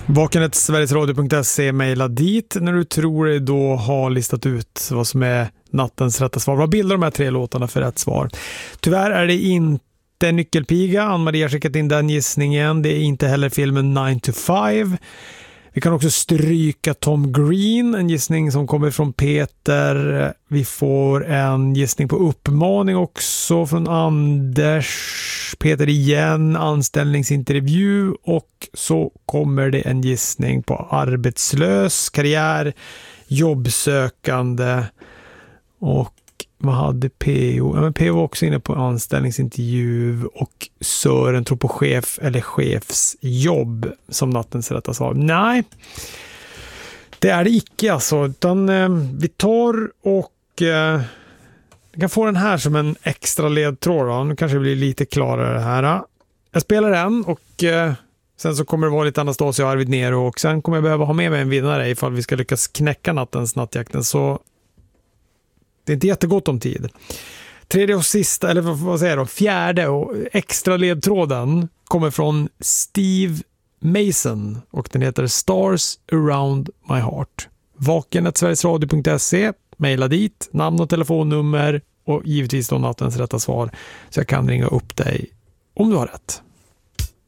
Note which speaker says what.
Speaker 1: Vakenet.sverigesradio.se, mejla dit när du tror dig då ha listat ut vad som är nattens rätta svar. Vad bildar de här 3 låtarna för rätt svar? Tyvärr är det inte Nyckelpiga. Ann-Maria har skickat in den gissningen. Det är inte heller filmen 9 to 5. Vi kan också stryka Tom Green, en gissning som kommer från Peter. Vi får en gissning på uppmaning också från Anders. Peter igen, anställningsintervju, och så kommer det en gissning på arbetslös, karriär, jobbsökande, och vad hade PO? Ja, men PO var också inne på anställningsintervju, och Sören tror på chef eller chefsjobb som nattens rätta svar. Nej, det är det icke alltså, utan vi tar och jag kan få den här som en extra ledtråd då. Nu kanske det blir lite klarare här. Jag spelar den, och sen så kommer det vara lite Anastasia och Arvid Nero, och sen kommer jag behöva ha med mig en vinnare ifall vi ska lyckas knäcka nattjakten, så det är inte jättegott om tid. Tredje och sista, eller vad säger jag då, fjärde och extra ledtråden kommer från Steve Mason, och den heter Stars Around My Heart. Vaken@sverigesradio.se, mejla dit, namn och telefonnummer, och givetvis då nattens rätta svar, så jag kan ringa upp dig om du har rätt.